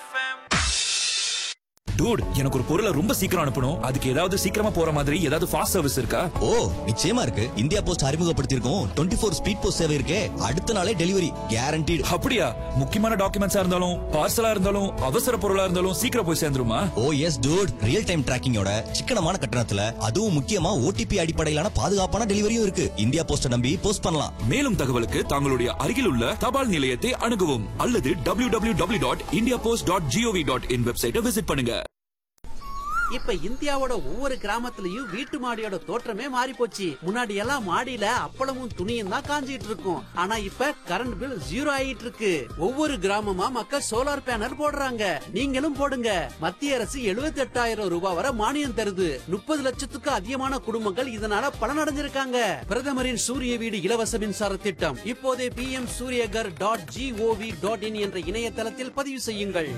Dude, எனக்கு ஒரு பொருளை ரொம்ப சீக்கிரம் அனுப்பணும். அதுக்கு ஏதாவது சீக்கிரமா போற மாதிரி ஏதாவது ஃபாஸ்ட் சர்வீஸ் இருக்கா? ஓ, நிச்சயமா இருக்கு. இந்தியா போஸ்ட் அறிமுகப்படுத்தியிருக்கோம் 24 ஸ்பீட் போஸ்ட் சேவை இருக்கே. அடுத்த நாளே டெலிவரி கேரண்டீடு. அப்படியா? முக்கியமான டாக்குமெண்ட்ஸா இருந்தாலும் பார்சலா இருந்தாலும் அவசர பொருளா இருந்தாலும் சீக்கிரம் போய் சேர்ந்துருமா? ஓ எஸ் டூட், ரியல் டைம் டிராக்கிங்கோட சிக்கனமான கட்டணத்துல, அதுவும் முக்கியமா ஓடிபி அடிப்படையிலான பாதுகாப்பான டெலிவரியும் இருக்கு. இந்தியா போஸ்ட நம்பி போஸ்ட் பண்ணலாம். மேலும் தகவலுக்கு தங்களுடைய அருகில் உள்ள தபால் நிலையத்தை அணுகவும் அல்லது www.indiapost.gov.in வெப்சைட்டை விசிட் பண்ணுங்க. இப்ப இந்தியாவோட ஒவ்வொரு கிராமத்துலயும் வீட்டு மாடியோட தோற்றமே மாறி போச்சு. முன்னாடி எல்லாம் மாடியில அப்பளமும் துணியும் தான் காஞ்சிட்டு இருக்கும். ஆனா இப்ப கரண்ட் பில் 0 ஆயிட்டு இருக்கு. ஒவ்வொரு கிராமமா மக்கள் சோலார் பேனல் போடுறாங்க. நீங்களும் போடுங்க. மத்திய அரசு 78,000 ரூபாய் வரை மானியம் தருது. 30 லட்சத்துக்கு அதிகமான குடும்பங்கள் இதனால பலனடைஞ்சிருக்காங்க. பிரதமரின் சூரிய வீடு இலவச மின்சார திட்டம் இப்போதே pmsuryagar.gov.in என்ற இணையதளத்தில் பதிவு செய்யுங்கள்.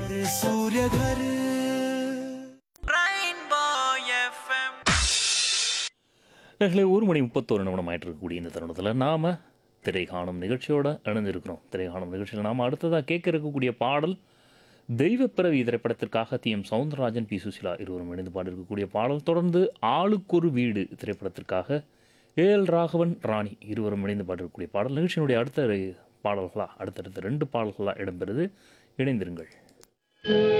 நேர்களே, 1:31 ஆயிட்டு இருக்கக்கூடிய இந்த தருணத்தில் நாம் திரை காணும் நிகழ்ச்சியோட இணைஞ்சிருக்கிறோம். திரை காணும் நிகழ்ச்சியில் நாம் அடுத்ததாக கேட்க இருக்கக்கூடிய பாடல் தெய்வப்பிறவி திரைப்படத்திற்காக டி.எம். சௌந்தரராஜன், பி. சுசிலா இருவரும் இணைந்து பாடியிருக்கக்கூடிய பாடல். தொடர்ந்து ஆளுக்கொரு வீடு திரைப்படத்திற்காக ஏ.எல். ராகவன், ராணி இருவரும் இணைந்து பாடியிருக்கக்கூடிய பாடல். நிகழ்ச்சியினுடைய அடுத்தடுத்த 2 பாடல்களாக இடம்பெறுது. இணைந்திருங்கள்.